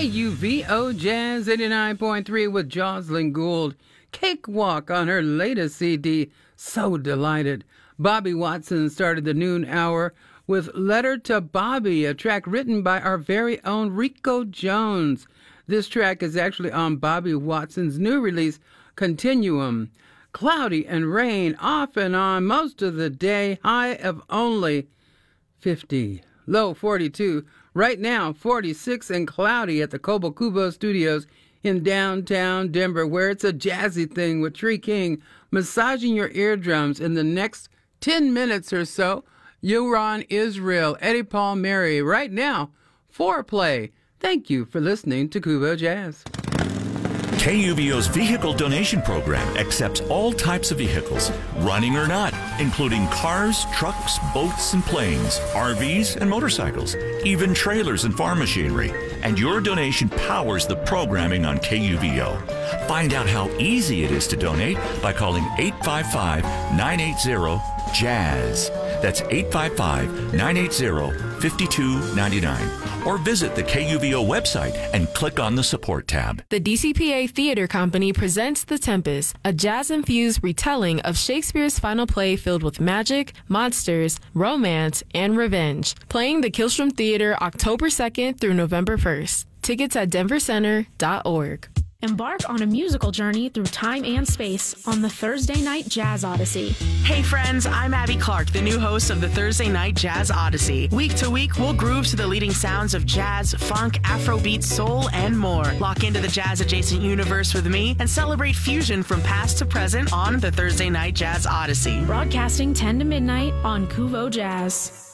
KUVO Jazz 89.3 with Jocelyn Gould. Cakewalk on her latest CD, So Delighted. Bobby Watson started the noon hour with Letter to Bobby, a track written by our very own Rico Jones. This track is actually on Bobby Watson's new release, Continuum. Cloudy and rain off and on most of the day, high of only 50, low 42. Right now, 46 and cloudy at the Kobo Kubo Studios in downtown Denver, where it's a jazzy thing with Tree King massaging your eardrums. In the next 10 minutes or so, Yoran Israel, Eddie Palmieri. Right now, Foreplay. Thank you for listening to Kubo Jazz. KUVO's vehicle donation program accepts all types of vehicles, running or not, including cars, trucks, boats, and planes, RVs, and motorcycles, even trailers and farm machinery. And your donation powers the programming on KUVO. Find out how easy it is to donate by calling 855-980-JAZZ. That's 855-980-5299. Or visit the KUVO website and click on the support tab. The DCPA Theater Company presents The Tempest, a jazz-infused retelling of Shakespeare's final play filled with magic, monsters, romance, and revenge. Playing the Killstrom Theater October 2nd through November 1st. Tickets at denvercenter.org. Embark on a musical journey through time and space on the Thursday Night Jazz Odyssey. Hey friends, I'm Abby Clark, the new host of the Thursday Night Jazz Odyssey. Week to week, we'll groove to the leading sounds of jazz, funk, Afrobeat, soul, and more. Lock into the jazz-adjacent universe with me and celebrate fusion from past to present on the Thursday Night Jazz Odyssey. Broadcasting 10 to midnight on Kuvo Jazz.